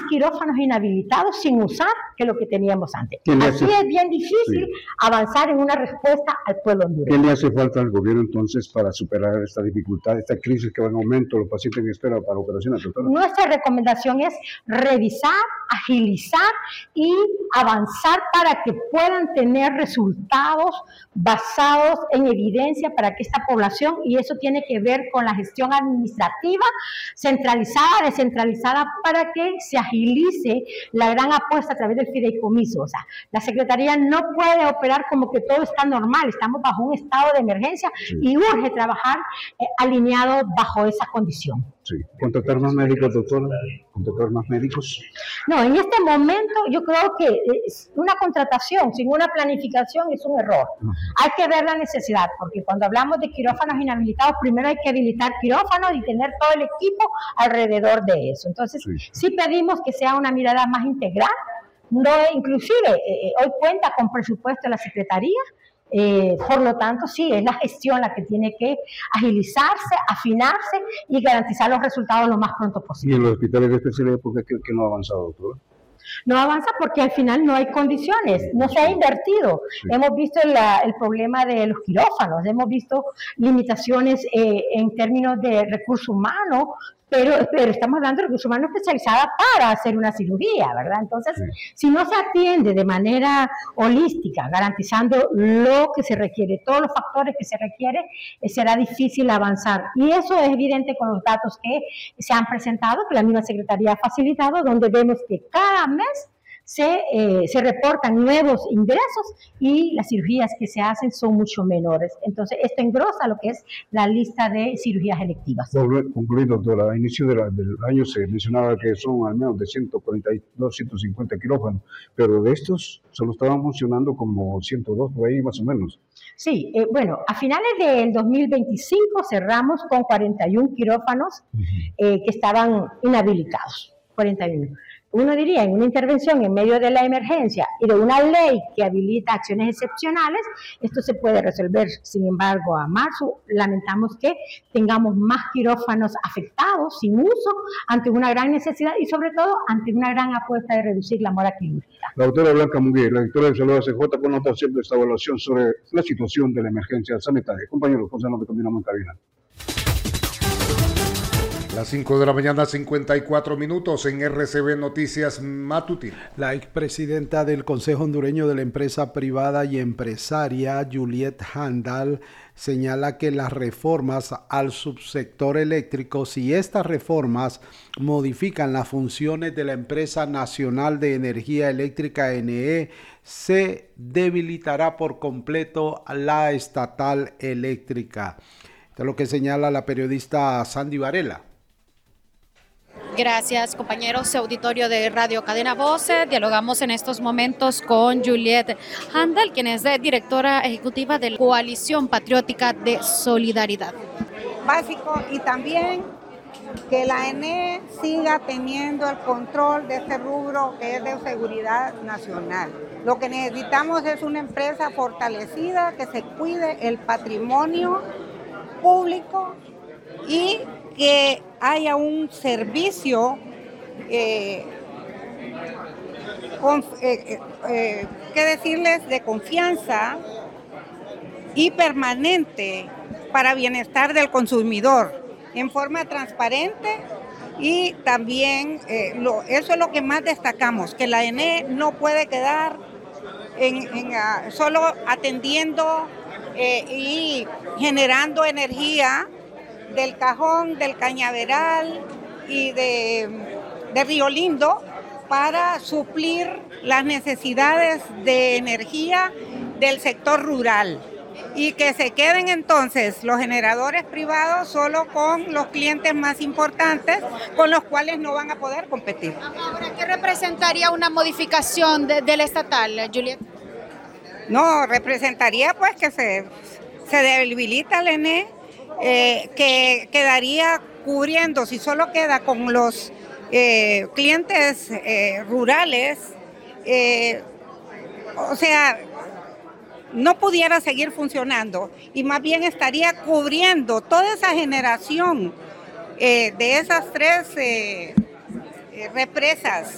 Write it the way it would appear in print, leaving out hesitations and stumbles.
quirófanos inhabilitados sin usar que lo que teníamos antes. Así es bien difícil avanzar en una respuesta al pueblo hondureño. ¿Qué le hace falta al gobierno entonces para superar esta dificultad, esta crisis que va en aumento, los pacientes en espera para operaciones, doctora? Nuestra recomendación es revisar, agilizar y avanzar para que puedan tener resultados basados en evidencia para que esta población, y eso tiene que ver con la gestión administrativa centralizada, descentralizada, para que se agilice la gran apuesta a través del fideicomiso. O sea, la Secretaría no puede operar como que todo está normal, estamos bajo un estado de emergencia y urge trabajar alineado bajo esa condición. Sí. ¿Contratar más médicos, doctora? ¿Contratar más médicos? No, en este momento yo creo que una contratación sin una planificación es un error. Hay que ver la necesidad, porque cuando hablamos de quirófanos inhabilitados, primero hay que habilitar quirófanos y tener todo el equipo alrededor de eso. Entonces, sí pedimos que sea una mirada más integral. No, inclusive, hoy cuenta con presupuesto la Secretaría. Por lo tanto, sí, es la gestión la que tiene que agilizarse, afinarse y garantizar los resultados lo más pronto posible. ¿Y en los hospitales de especialidad por qué no ha avanzado, doctora? No avanza porque al final no hay condiciones, no se ha invertido. Hemos visto el problema de los quirófanos, hemos visto limitaciones en términos de recursos humanos, pero estamos hablando de recursos humanos especializada para hacer una cirugía, ¿verdad? Entonces, si no se atiende de manera holística, garantizando lo que se requiere, todos los factores que se requiere, será difícil avanzar. Y eso es evidente con los datos que se han presentado, que la misma Secretaría ha facilitado, donde vemos que cada mes se reportan nuevos ingresos y las cirugías que se hacen son mucho menores. Entonces, esto engrosa lo que es la lista de cirugías electivas. Concluir, doctora, a inicio del año se mencionaba que son al menos de 142, 150 quirófanos, pero de estos solo estaban funcionando como 102 por ahí más o menos. Sí, bueno, a finales del 2025 cerramos con 41 quirófanos que estaban inhabilitados, 41. Uno diría, en una intervención en medio de la emergencia y de una ley que habilita acciones excepcionales, esto se puede resolver. Sin embargo, a marzo lamentamos que tengamos más quirófanos afectados, sin uso, ante una gran necesidad y sobre todo ante una gran apuesta de reducir la mora quirúrgica. La doctora Blanca Munguía, la directora de Salud ACJ, con nota haciendo esta evaluación sobre la situación de la emergencia sanitaria. Compañeros, José, nos continuamos en cabina. Las 5 de la mañana, 54 minutos en RCB Noticias Matutino. La expresidenta del Consejo Hondureño de la Empresa Privada y Empresaria, Juliet Handal, señala que las reformas al subsector eléctrico, si estas reformas modifican las funciones de la Empresa Nacional de Energía Eléctrica NE, se debilitará por completo la estatal eléctrica. Esto es lo que señala la periodista Sandy Varela. Gracias, compañeros, auditorio de Radio Cadena Voce. Dialogamos en estos momentos con Juliet Handal, quien es directora ejecutiva de la Coalición Patriótica de Solidaridad. Básico, y también que la ENE siga teniendo el control de este rubro que es de seguridad nacional. Lo que necesitamos es una empresa fortalecida que se cuide el patrimonio público y que haya un servicio de confianza y permanente para bienestar del consumidor en forma transparente. Y también eso es lo que más destacamos, que la ENE no puede quedar solo atendiendo y generando energía del Cajón, del Cañaveral y de Río Lindo para suplir las necesidades de energía del sector rural, y que se queden entonces los generadores privados solo con los clientes más importantes con los cuales no van a poder competir. Ahora, ¿qué representaría una modificación del estatal, Juliet? No, representaría pues que se debilita el ENE, que quedaría cubriendo, si solo queda con los clientes rurales, o sea, no pudiera seguir funcionando y más bien estaría cubriendo toda esa generación de esas tres represas